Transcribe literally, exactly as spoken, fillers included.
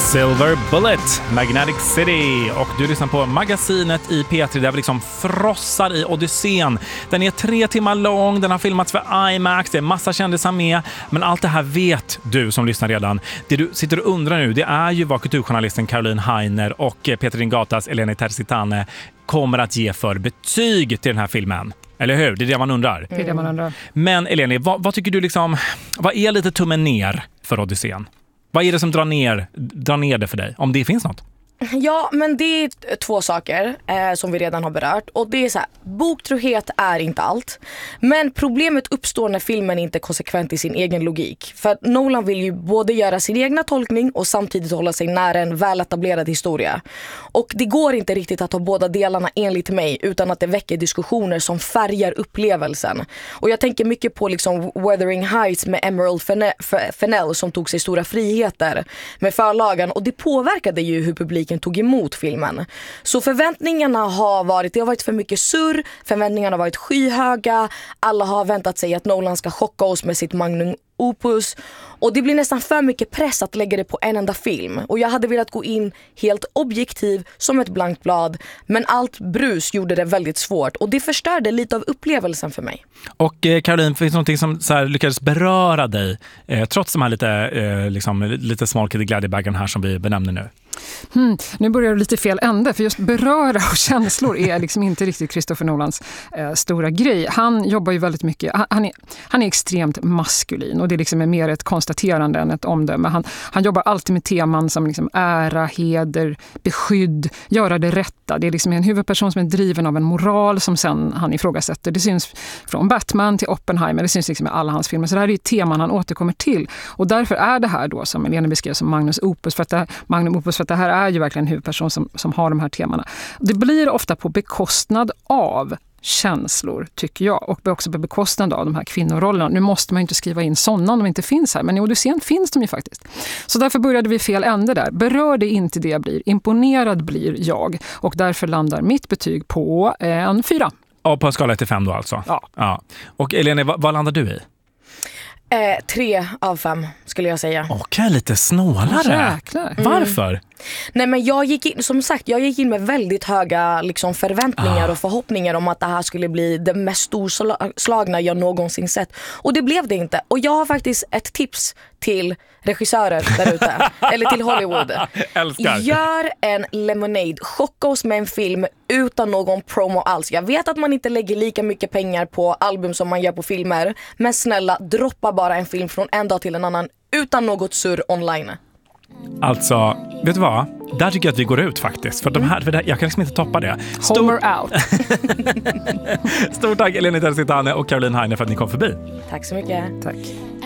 Silver Bullet, Magnetic City, och du lyssnar på Magasinet i P tre där vi liksom frossar i Odysseen. Den är tre timmar lång, den har filmats för IMAX, det är massa kändisar med, men allt det här vet du som lyssnar redan. Det du sitter och undrar nu, det är ju vad kulturjournalisten Caroline Heiner och Peter Ringatas Eleni Tersitane kommer att ge för betyg till den här filmen. Eller hur? Det är det man undrar. Det är det man undrar. Men Eleni, vad, vad tycker du liksom, vad är lite tummen ner för Odysseen? Vad är det som drar ner, drar ner det för dig? Om det finns något? Ja, men det är två saker eh, som vi redan har berört. Och det är så här, boktrohet är inte allt. Men problemet uppstår när filmen inte är konsekvent i sin egen logik. För att Nolan vill ju både göra sin egna tolkning och samtidigt hålla sig nära en väletablerad historia. Och det går inte riktigt att ha båda delarna enligt mig utan att det väcker diskussioner som färgar upplevelsen. Och jag tänker mycket på liksom Wuthering Heights med Emerald Fennell som tog sig stora friheter med förlagan. Och det påverkade ju hur publiken tog emot filmen. Så förväntningarna har varit, det har varit för mycket surr, förväntningarna har varit skyhöga, alla har väntat sig att Nolan ska chocka oss med sitt magnum opus, och det blir nästan för mycket press att lägga det på en enda film. Och jag hade velat gå in helt objektiv som ett blankt blad, men allt brus gjorde det väldigt svårt och det förstörde lite av upplevelsen för mig. Och eh, Caroline, finns det någonting som så här, lyckades beröra dig eh, trots de här lite, eh, liksom, lite smolkade glädjebaggen här som vi benämner nu? Hmm, nu börjar det lite fel ände, för just beröra och känslor är liksom inte riktigt Christopher Nolans eh, stora grej. Han jobbar ju väldigt mycket, han, han, är, han är extremt maskulin och det liksom är mer ett konstaterande än ett omdöme. Han, han jobbar alltid med teman som liksom ära, heder, beskydd, göra det rätta. Det är liksom en huvudperson som är driven av en moral som sen han ifrågasätter. Det syns från Batman till Oppenheimer, det syns liksom i alla hans filmer. Så det här är ju teman han återkommer till. Och därför är det här då, som Eleni beskrev, som Magnus Opus, för att det, Magnum Opus, för att det här är ju verkligen en huvudperson som, som har de här temana. Det blir ofta på bekostnad av känslor, tycker jag, och också på bekostnad av de här kvinnorollerna. Nu måste man ju inte skriva in sådana om de inte finns här, men i Odysseen finns de ju faktiskt. Så därför började vi fel ände där. Berör det inte det jag blir. Imponerad blir jag, och därför landar mitt betyg på en fyra. Ja, på en skala ett till fem då alltså? Ja. Ja. Och Eleni, vad, vad landar du i? Eh, tre av fem skulle jag säga. Okej, lite snålare. Jäklar. Mm. Varför? Nej, men jag gick in, som sagt, jag gick in med väldigt höga liksom, förväntningar ah. och förhoppningar om att det här skulle bli det mest storslagna jag någonsin sett. Och det blev det inte. Och jag har faktiskt ett tips till regissörer där ute. Eller till Hollywood. Älskar. Gör en Lemonade. Chocka oss med en film utan någon promo alls. Jag vet att man inte lägger lika mycket pengar på album som man gör på filmer. Men snälla, droppa bara en film från en dag till en annan utan något surr online. Alltså, vet du vad? Där tycker jag att vi går ut faktiskt. För, de här, för det, jag kan liksom inte toppa det. Stor... Homer out. Stort tack Eleni Tersitane och Caroline Heiner för att ni kom förbi. Tack så mycket. Tack.